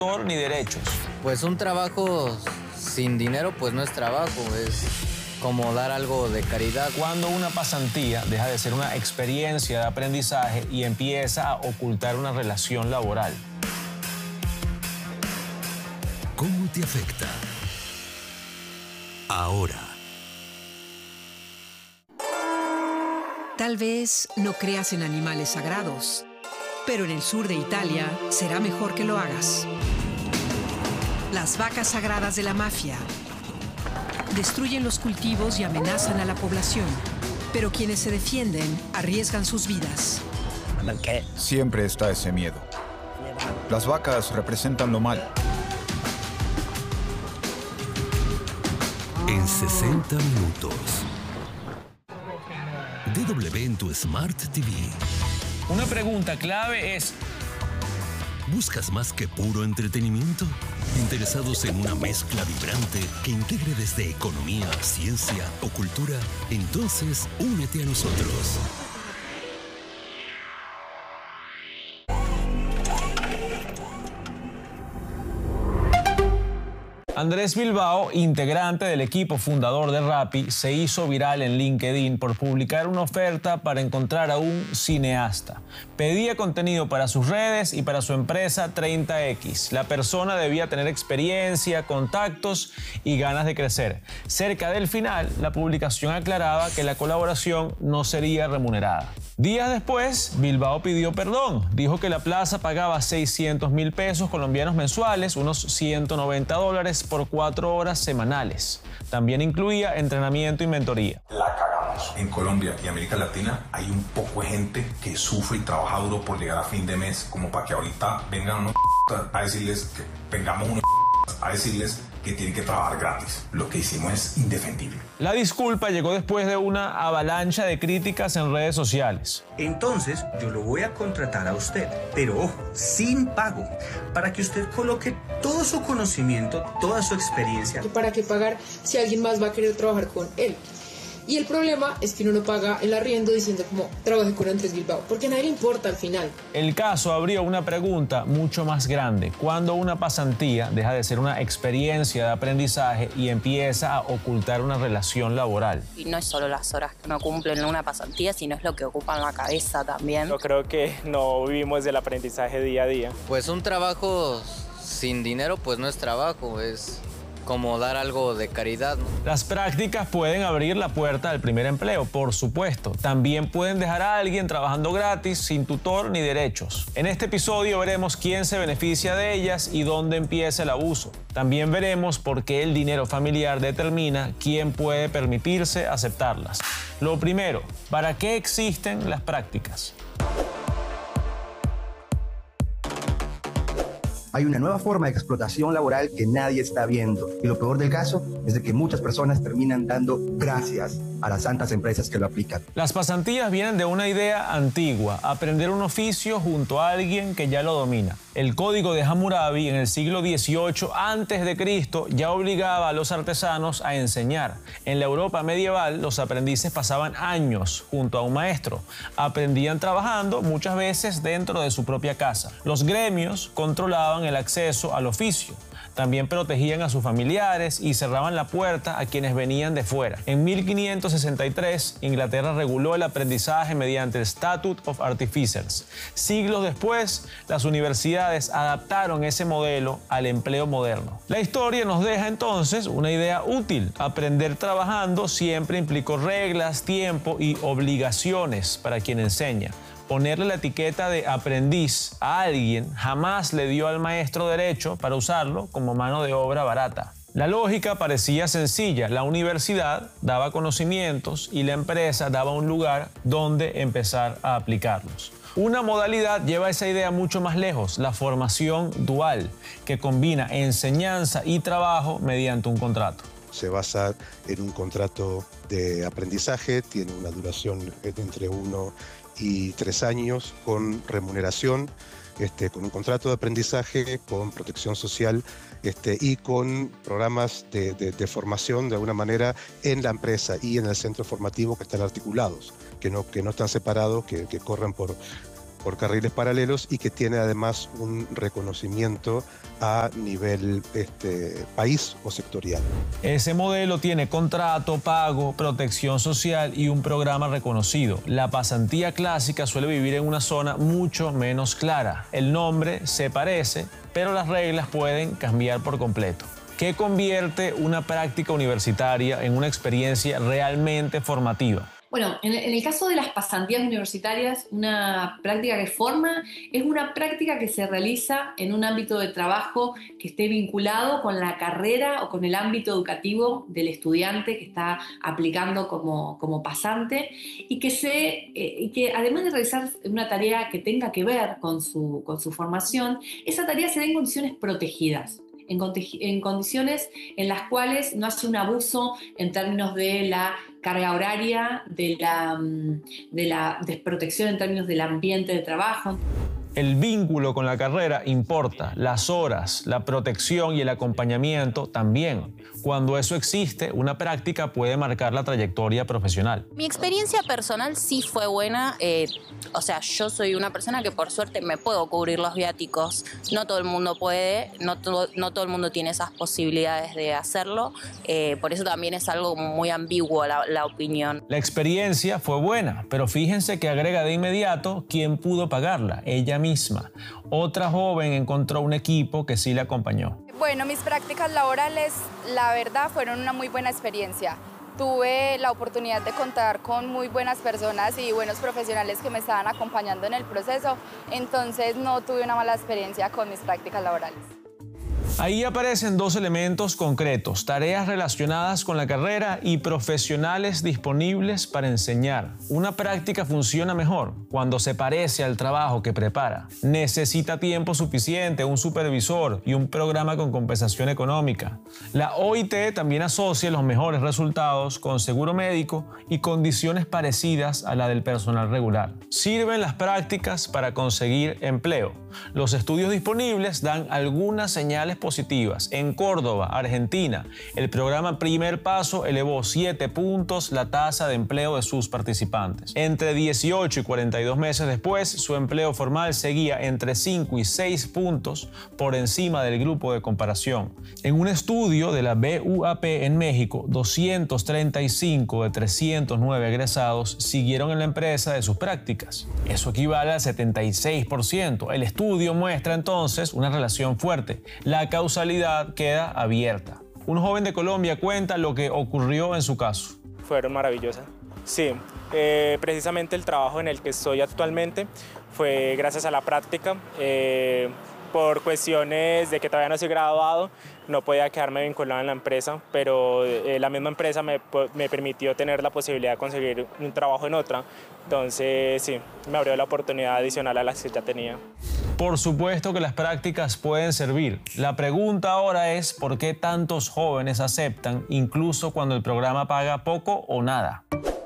ni derechos. Pues un trabajo sin dinero pues no es trabajo, es como dar algo de caridad. Cuando una pasantía deja de ser una experiencia de aprendizaje y empieza a ocultar una relación laboral. ¿Cómo te afecta? Ahora. Tal vez no creas en animales sagrados, pero en el sur de Italia será mejor que lo hagas. Las vacas sagradas de la mafia destruyen los cultivos y amenazan a la población, pero quienes se defienden arriesgan sus vidas. Siempre está ese miedo. Las vacas representan lo malo. En 60 minutos. DW en tu Smart TV. Una pregunta clave es: ¿buscas más que puro entretenimiento? ¿Interesados en una mezcla vibrante que integre desde economía, ciencia o cultura? Entonces, únete a nosotros. Andrés Bilbao, integrante del equipo fundador de Rappi, se hizo viral en LinkedIn por publicar una oferta para encontrar a un cineasta. Pedía contenido para sus redes y para su empresa 30X. La persona debía tener experiencia, contactos y ganas de crecer. Cerca del final, la publicación aclaraba que la colaboración no sería remunerada. Días después, Bilbao pidió perdón. Dijo que la plaza pagaba 600.000 pesos colombianos mensuales, unos $190 por 4 horas semanales. También incluía entrenamiento y mentoría. La cagamos. En Colombia y América Latina hay un poco de gente que sufre y trabaja duro por llegar a fin de mes, como para que ahorita vengan unos a decirles que vengamos unos a decirles que tienen que trabajar gratis. Lo que hicimos es indefendible. La disculpa llegó después de una avalancha de críticas en redes sociales. Entonces, yo lo voy a contratar a usted, pero ojo, sin pago, para que usted coloque todo su conocimiento, toda su experiencia. ¿Para qué pagar si alguien más va a querer trabajar con él? Y el problema es que uno no paga el arriendo diciendo como trabajé con Andrés Bilbao, porque a nadie le importa al final. El caso abrió una pregunta mucho más grande. ¿Cuándo una pasantía deja de ser una experiencia de aprendizaje y empieza a ocultar una relación laboral? Y no es solo las horas que uno cumple en una pasantía, sino es lo que ocupa en la cabeza también. Yo creo que no vivimos del aprendizaje día a día. Pues un trabajo sin dinero pues no es trabajo, es como dar algo de caridad, ¿no? Las prácticas pueden abrir la puerta al primer empleo, por supuesto. También pueden dejar a alguien trabajando gratis, sin tutor ni derechos. En este episodio veremos quién se beneficia de ellas y dónde empieza el abuso. También veremos por qué el dinero familiar determina quién puede permitirse aceptarlas. Lo primero, ¿para qué existen las prácticas? Hay una nueva forma de explotación laboral que nadie está viendo. Y lo peor del caso es de que muchas personas terminan dando gracias a las santas empresas que lo aplican. Las pasantías vienen de una idea antigua: aprender un oficio junto a alguien que ya lo domina. El Código de Hammurabi en el siglo XVIII a.C. ya obligaba a los artesanos a enseñar. En la Europa medieval, los aprendices pasaban años junto a un maestro. Aprendían trabajando, muchas veces dentro de su propia casa. Los gremios controlaban el acceso al oficio. También protegían a sus familiares y cerraban la puerta a quienes venían de fuera. En 1563, Inglaterra reguló el aprendizaje mediante el Statute of Artificers. Siglos después, las universidades adaptaron ese modelo al empleo moderno. La historia nos deja entonces una idea útil. Aprender trabajando siempre implicó reglas, tiempo y obligaciones para quien enseña. Ponerle la etiqueta de aprendiz a alguien jamás le dio al maestro derecho para usarlo como mano de obra barata. La lógica parecía sencilla: la universidad daba conocimientos y la empresa daba un lugar donde empezar a aplicarlos. Una modalidad lleva esa idea mucho más lejos: la formación dual, que combina enseñanza y trabajo mediante un contrato. Se basa en un contrato de aprendizaje, tiene una duración entre 1 y 3 años, con remuneración, con un contrato de aprendizaje, con protección social y con programas de formación de alguna manera en la empresa y en el centro formativo, que están articulados, que no están separados, que corren por por carriles paralelos y que tiene además un reconocimiento a nivel país o sectorial. Ese modelo tiene contrato, pago, protección social y un programa reconocido. La pasantía clásica suele vivir en una zona mucho menos clara. El nombre se parece, pero las reglas pueden cambiar por completo. ¿Qué convierte una práctica universitaria en una experiencia realmente formativa? Bueno, en el caso de las pasantías universitarias, una práctica que forma es una práctica que se realiza en un ámbito de trabajo que esté vinculado con la carrera o con el ámbito educativo del estudiante que está aplicando como pasante y que además de realizar una tarea que tenga que ver con su formación, esa tarea se dé en condiciones protegidas. En condiciones en las cuales no hace un abuso en términos de la carga horaria, de la desprotección en términos del ambiente de trabajo. El vínculo con la carrera importa, las horas, la protección y el acompañamiento también. Cuando eso existe, una práctica puede marcar la trayectoria profesional. Mi experiencia personal sí fue buena. Yo soy una persona que por suerte me puedo cubrir los viáticos. No todo el mundo puede, no todo el mundo tiene esas posibilidades de hacerlo. Por eso también es algo muy ambiguo la opinión. La experiencia fue buena, pero fíjense que agrega de inmediato quién pudo pagarla, ella misma. Otra joven encontró un equipo que sí la acompañó. Bueno, mis prácticas laborales, la verdad, fueron una muy buena experiencia. Tuve la oportunidad de contar con muy buenas personas y buenos profesionales que me estaban acompañando en el proceso, entonces no tuve una mala experiencia con mis prácticas laborales. Ahí aparecen dos elementos concretos: tareas relacionadas con la carrera y profesionales disponibles para enseñar. Una práctica funciona mejor cuando se parece al trabajo que prepara. Necesita tiempo suficiente, un supervisor y un programa con compensación económica. La OIT también asocia los mejores resultados con seguro médico y condiciones parecidas a la del personal regular. Sirven las prácticas para conseguir empleo. Los estudios disponibles dan algunas señales positivas. En Córdoba, Argentina, el programa Primer Paso elevó 7 puntos la tasa de empleo de sus participantes. Entre 18 y 42 meses después, su empleo formal seguía entre 5 y 6 puntos por encima del grupo de comparación. En un estudio de la BUAP en México, 235 de 309 egresados siguieron en la empresa de sus prácticas. Eso equivale al 76%. El estudio muestra entonces una relación fuerte. La causalidad queda abierta. Un joven de Colombia cuenta lo que ocurrió en su caso. Fueron maravillosas. Sí, precisamente el trabajo en el que estoy actualmente fue gracias a la práctica. Por cuestiones de que todavía no soy graduado, no podía quedarme vinculado en la empresa, pero la misma empresa me permitió tener la posibilidad de conseguir un trabajo en otra. Entonces, sí, me abrió la oportunidad adicional a las que ya tenía. Por supuesto que las prácticas pueden servir. La pregunta ahora es ¿por qué tantos jóvenes aceptan, incluso cuando el programa paga poco o nada?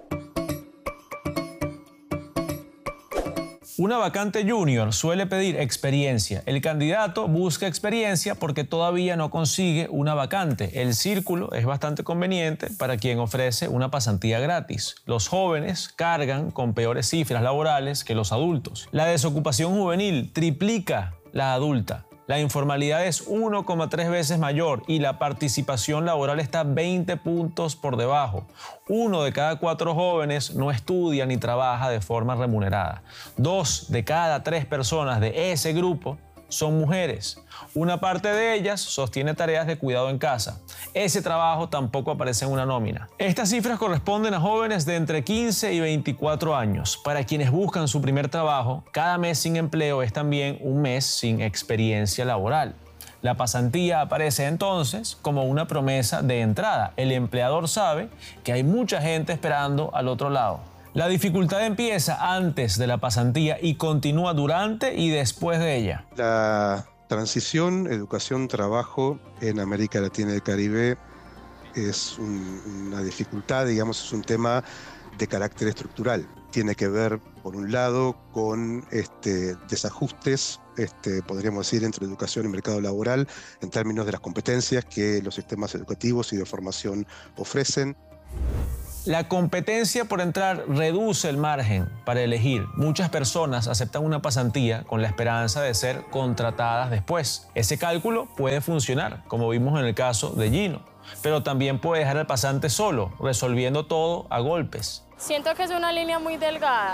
Una vacante junior suele pedir experiencia. El candidato busca experiencia porque todavía no consigue una vacante. El círculo es bastante conveniente para quien ofrece una pasantía gratis. Los jóvenes cargan con peores cifras laborales que los adultos. La desocupación juvenil triplica la adulta. La informalidad es 1,3 veces mayor y la participación laboral está 20 puntos por debajo. 1 de cada 4 jóvenes no estudia ni trabaja de forma remunerada. 2 de cada 3 personas de ese grupo son mujeres. Una parte de ellas sostiene tareas de cuidado en casa. Ese trabajo tampoco aparece en una nómina. Estas cifras corresponden a jóvenes de entre 15 y 24 años. Para quienes buscan su primer trabajo, cada mes sin empleo es también un mes sin experiencia laboral. La pasantía aparece entonces como una promesa de entrada. El empleador sabe que hay mucha gente esperando al otro lado. La dificultad empieza antes de la pasantía y continúa durante y después de ella. La transición educación-trabajo en América Latina y el Caribe es una dificultad, digamos, es un tema de carácter estructural. Tiene que ver, por un lado, con desajustes, podríamos decir, entre educación y mercado laboral en términos de las competencias que los sistemas educativos y de formación ofrecen. La competencia por entrar reduce el margen para elegir. Muchas personas aceptan una pasantía con la esperanza de ser contratadas después. Ese cálculo puede funcionar, como vimos en el caso de Gino, pero también puede dejar al pasante solo, resolviendo todo a golpes. Siento que es una línea muy delgada,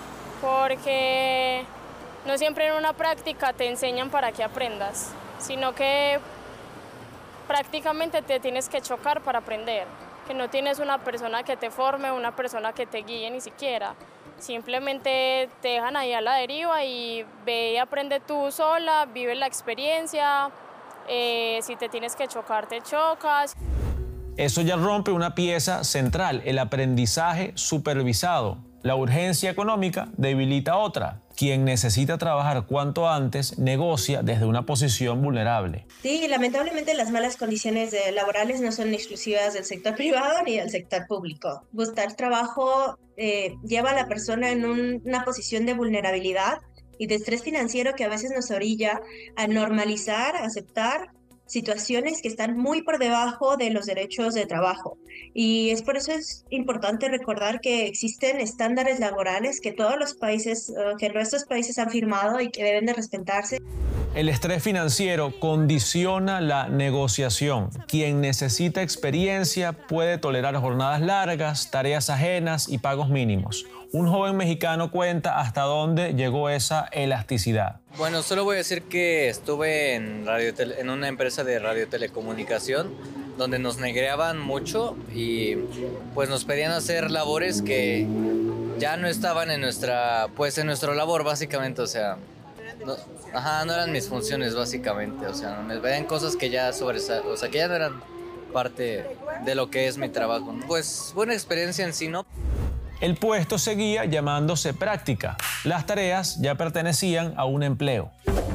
porque no siempre en una práctica te enseñan para que aprendas, sino que prácticamente te tienes que chocar para aprender. Que no tienes una persona que te forme, una persona que te guíe ni siquiera. Simplemente te dejan ahí a la deriva y ve y aprende tú sola, vive la experiencia. Si te tienes que chocar, te chocas. Eso ya rompe una pieza central, el aprendizaje supervisado. La urgencia económica debilita otra. Quien necesita trabajar cuanto antes negocia desde una posición vulnerable. Sí, lamentablemente las malas condiciones laborales no son exclusivas del sector privado ni del sector público. Buscar trabajo lleva a la persona en una posición de vulnerabilidad y de estrés financiero que a veces nos orilla a normalizar, a aceptar situaciones que están muy por debajo de los derechos de trabajo. Y es por eso es importante recordar que existen estándares laborales que todos los países, que nuestros países han firmado y que deben de respetarse. El estrés financiero condiciona la negociación. Quien necesita experiencia puede tolerar jornadas largas, tareas ajenas y pagos mínimos. Un joven mexicano cuenta hasta dónde llegó esa elasticidad. Bueno, solo voy a decir que estuve en una empresa de radiotelecomunicación donde nos negreaban mucho y pues nos pedían hacer labores que ya no estaban en nuestra labor básicamente, o sea, no eran mis funciones básicamente, o sea, me pedían cosas que ya que ya no eran parte de lo que es mi trabajo. Pues buena experiencia en sí, ¿no? El puesto seguía llamándose práctica. Las tareas ya pertenecían a un empleo.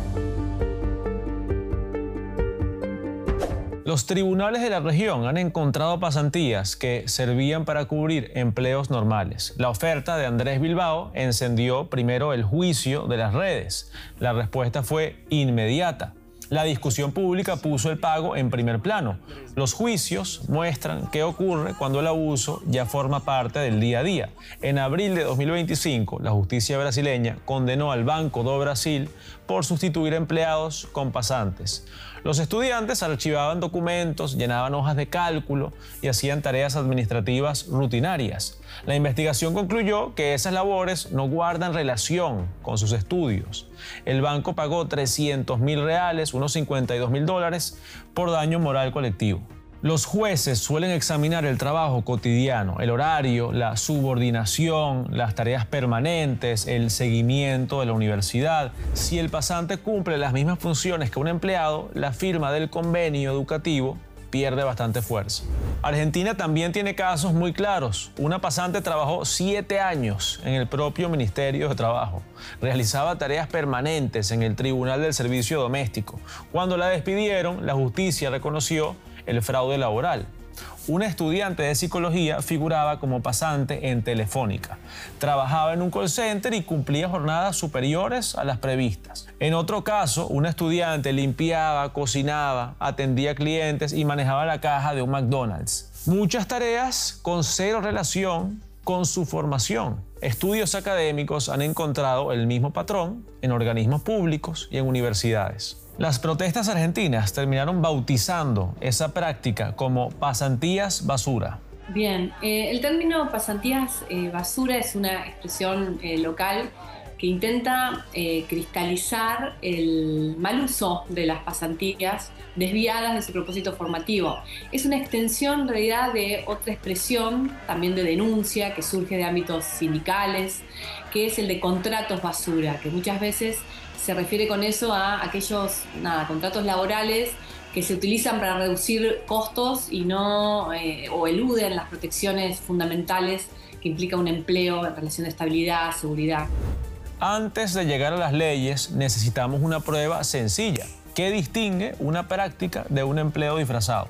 Los tribunales de la región han encontrado pasantías que servían para cubrir empleos normales. La oferta de Andrés Bilbao encendió primero el juicio de las redes. La respuesta fue inmediata. La discusión pública puso el pago en primer plano. Los juicios muestran qué ocurre cuando el abuso ya forma parte del día a día. En abril de 2025, la justicia brasileña condenó al Banco do Brasil por sustituir empleados con pasantes. Los estudiantes archivaban documentos, llenaban hojas de cálculo y hacían tareas administrativas rutinarias. La investigación concluyó que esas labores no guardan relación con sus estudios. El banco pagó 300.000 reales, unos $52.000, por daño moral colectivo. Los jueces suelen examinar el trabajo cotidiano, el horario, la subordinación, las tareas permanentes, el seguimiento de la universidad. Si el pasante cumple las mismas funciones que un empleado, la firma del convenio educativo pierde bastante fuerza. Argentina también tiene casos muy claros. Una pasante trabajó 7 años en el propio Ministerio de Trabajo. Realizaba tareas permanentes en el Tribunal del Servicio Doméstico. Cuando la despidieron, la justicia reconoció el fraude laboral. Una estudiante de psicología figuraba como pasante en Telefónica. Trabajaba en un call center y cumplía jornadas superiores a las previstas. En otro caso, una estudiante limpiaba, cocinaba, atendía clientes y manejaba la caja de un McDonald's. Muchas tareas con cero relación con su formación. Estudios académicos han encontrado el mismo patrón en organismos públicos y en universidades. Las protestas argentinas terminaron bautizando esa práctica como pasantías basura. Bien, el término pasantías basura es una expresión local que intenta cristalizar el mal uso de las pasantías desviadas de su propósito formativo. Es una extensión en realidad de otra expresión, también de denuncia, que surge de ámbitos sindicales, que es el de contratos basura, que muchas veces se refiere con eso a aquellos contratos laborales que se utilizan para reducir costos y no o eluden las protecciones fundamentales que implica un empleo en relación de estabilidad, seguridad. Antes de llegar a las leyes, necesitamos una prueba sencilla. ¿Qué distingue una práctica de un empleo disfrazado?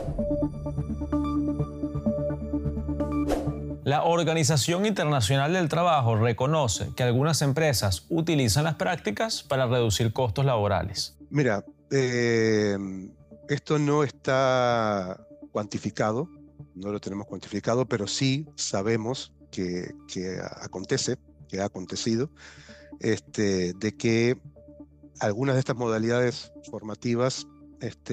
La Organización Internacional del Trabajo reconoce que algunas empresas utilizan las prácticas para reducir costos laborales. Mira, esto no está cuantificado, no lo tenemos cuantificado, pero sí sabemos que acontece, que ha acontecido, de que algunas de estas modalidades formativas